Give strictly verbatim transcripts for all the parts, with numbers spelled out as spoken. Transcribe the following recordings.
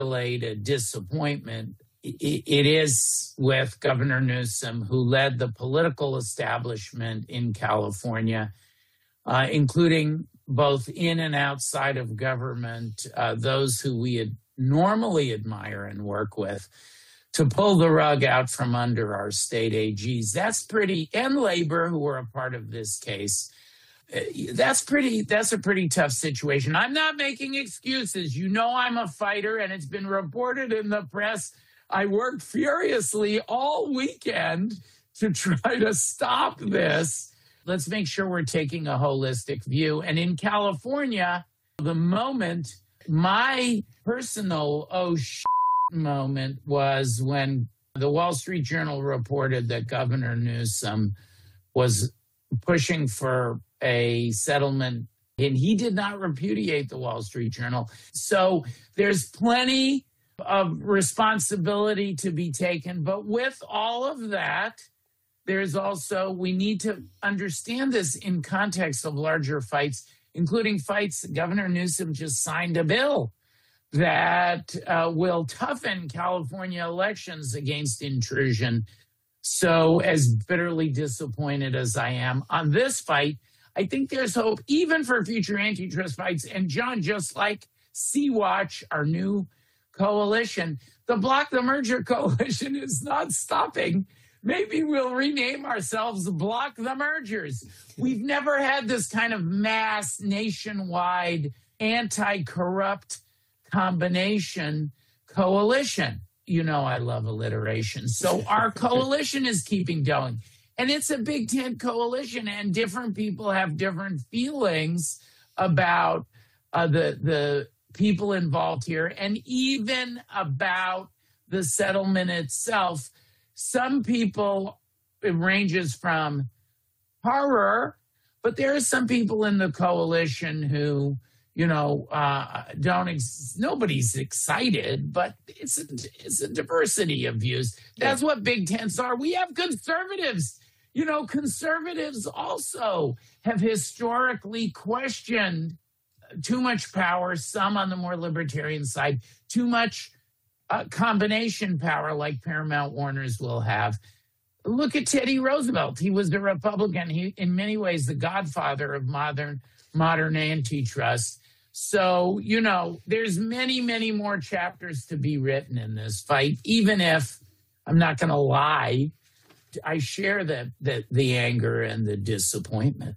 a disappointment. It is with Governor Newsom, who led the political establishment in California, uh, including both in and outside of government, uh, those who we had normally admire and work with, to pull the rug out from under our state A Gs. That's pretty, and labor, who were a part of this case. That's pretty, that's a pretty tough situation. I'm not making excuses. You know I'm a fighter, and it's been reported in the press. I worked furiously all weekend to try to stop this. Let's make sure we're taking a holistic view. And in California, the moment, my personal oh shit moment was when the Wall Street Journal reported that Governor Newsom was pushing for a settlement, and he did not repudiate the Wall Street Journal. So there's plenty of responsibility to be taken. But with all of that, there's also, we need to understand this in context of larger fights, including fights. Governor Newsom just signed a bill that uh, will toughen California elections against intrusion. So as bitterly disappointed as I am on this fight, I think there's hope even for future antitrust fights. And John, just like Sea-Watch, our new coalition, the Block the Merger Coalition is not stopping. Maybe we'll rename ourselves Block the Mergers. We've never had this kind of mass nationwide anti-corrupt combination coalition. You know I love alliteration. So our coalition is keeping going. And it's a big tent coalition, and different people have different feelings about uh, the the people involved here, and even about the settlement itself. Some people, it ranges from horror, but there are some people in the coalition who, you know, uh, don't, ex- nobody's excited, but it's a, it's a diversity of views. That's yeah. what big tents are. We have conservatives. You know, conservatives also have historically questioned too much power, some on the more libertarian side, too much uh, combination power like Paramount Warners will have. Look at Teddy Roosevelt. He was the Republican. He, in many ways, the godfather of modern modern antitrust. So, you know, there's many, many more chapters to be written in this fight, even if, I'm not going to lie, I share the, the, the anger and the disappointment.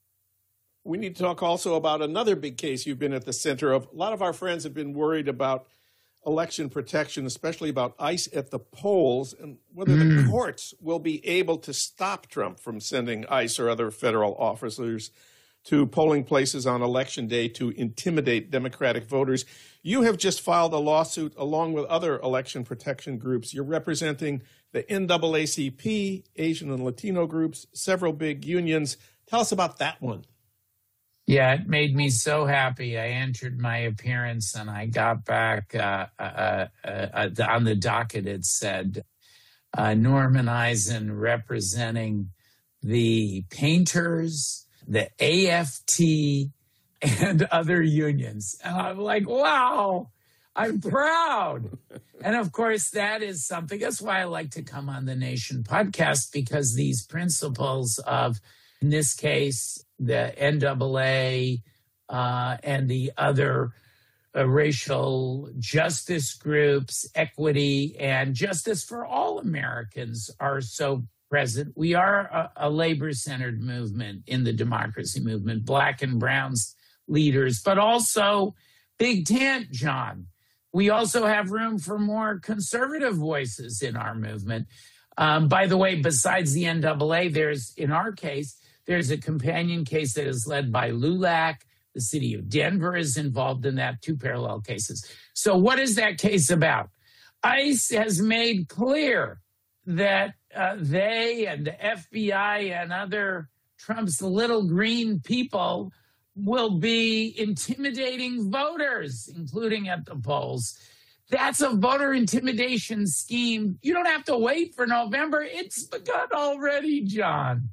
We need to talk also about another big case you've been at the center of. A lot of our friends have been worried about election protection, especially about ICE at the polls, and whether mm. the courts will be able to stop Trump from sending ICE or other federal officers to polling places on Election Day to intimidate Democratic voters. You have just filed a lawsuit along with other election protection groups. You're representing the N double A C P, Asian and Latino groups, several big unions. Tell us about that one. Yeah, it made me so happy. I entered my appearance and I got back uh, uh, uh, uh, on the docket. It said uh, Norman Eisen representing the painters, the A F T, and other unions. And I'm like, wow, I'm proud. And of course, that is something. That's why I like to come on the Nation podcast, because these principles of, in this case, the N double A uh, and the other uh, racial justice groups, equity, and justice for all Americans are so present. We are a, a labor-centered movement in the democracy movement, black and browns leaders, but also big tent, John. We also have room for more conservative voices in our movement. Um, by the way, besides the N double A, there's, in our case, there's a companion case that is led by LULAC. The city of Denver is involved in that, two parallel cases. So what is that case about? ICE has made clear that uh, they and the F B I and other Trump's little green people will be intimidating voters, including at the polls. That's a voter intimidation scheme. You don't have to wait for November. It's begun already, John.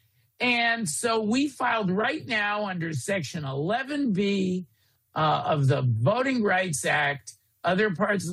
And so we filed right now under Section eleven B uh, of the Voting Rights Act other parts